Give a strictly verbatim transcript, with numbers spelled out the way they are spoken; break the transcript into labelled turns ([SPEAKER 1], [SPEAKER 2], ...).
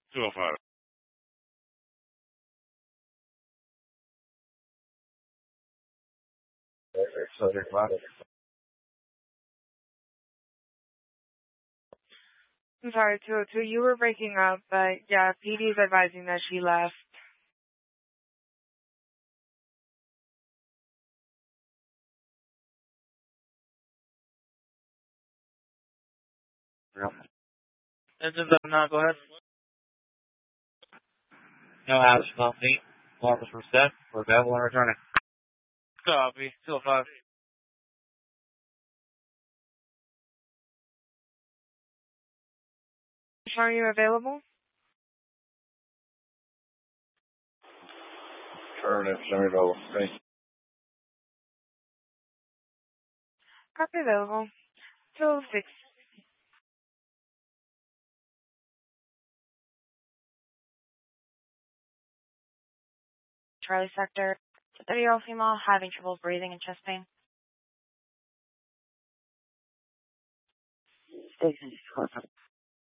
[SPEAKER 1] two oh five.
[SPEAKER 2] Subject matter.
[SPEAKER 3] I'm sorry, two oh two. You were breaking up, but yeah, P D is advising that she left.
[SPEAKER 2] Yep.
[SPEAKER 1] Engines up now, go ahead.
[SPEAKER 2] No action complete. Alarms were set. We're available and returning.
[SPEAKER 1] Copy. two oh five.
[SPEAKER 3] Are you available?
[SPEAKER 2] Affirmative. Semi-available. Thanks.
[SPEAKER 3] Copy available. two oh six.
[SPEAKER 4] Charlie Sector. It's a thirty-year-old female having trouble breathing and chest pain.
[SPEAKER 5] Station